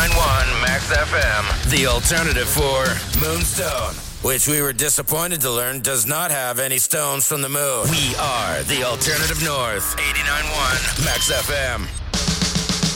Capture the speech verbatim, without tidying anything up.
eighty-nine point one Max F M, the alternative for Moonstone, which we were disappointed to learn does not have any stones from the moon. We are the alternative north, eighty-nine point one Max F M.